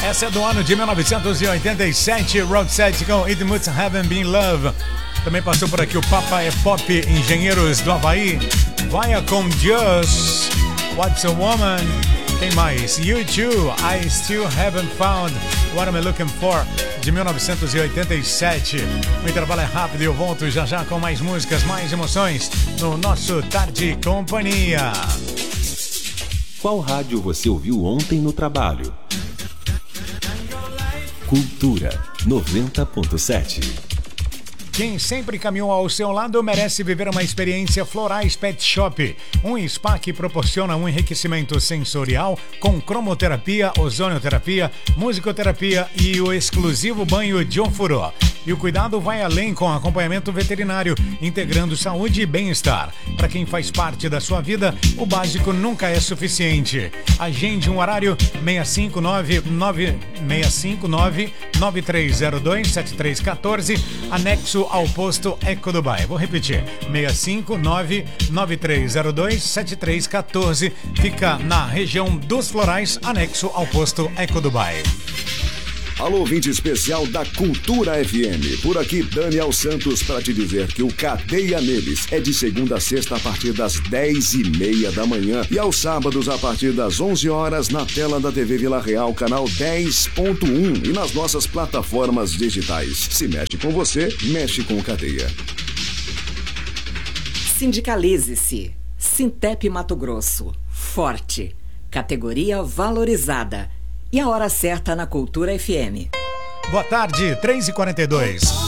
Essa é do ano de 1987, Roxette com It Must Have Been Love. Também passou por aqui o Papa é Pop, Engenheiros do Havaí. Vaia com Just, What's a Woman. Quem mais? U2, I Still Haven't Found What I'm Looking For, de 1987. O intervalo é rápido e eu volto já já com mais músicas, mais emoções no nosso Tarde Companhia. Qual rádio você ouviu ontem no trabalho? Cultura 90.7. Quem sempre caminhou ao seu lado merece viver uma experiência Florais Pet Shop, um spa que proporciona um enriquecimento sensorial com cromoterapia, ozonioterapia, musicoterapia e o exclusivo banho de ofurô. E o cuidado vai além com acompanhamento veterinário, integrando saúde e bem-estar. Para quem faz parte da sua vida, o básico nunca é suficiente. Agende um horário 659-9302-7314, anexo ao posto Eco Dubai. Vou repetir, 659-9302-7314, fica na região dos Florais, anexo ao posto Eco Dubai. Alô, ouvinte especial da Cultura FM. Por aqui, Daniel Santos, para te dizer que o Cadeia Neles é de segunda a sexta a partir das 10h30 da manhã e aos sábados a partir das 11 horas na tela da TV Vila Real, canal 10.1 e nas nossas plataformas digitais. Se mexe com você, mexe com o Cadeia. Sindicalize-se. Sintep Mato Grosso. Forte. Categoria valorizada. E a hora certa na Cultura FM. Boa tarde, 3h42.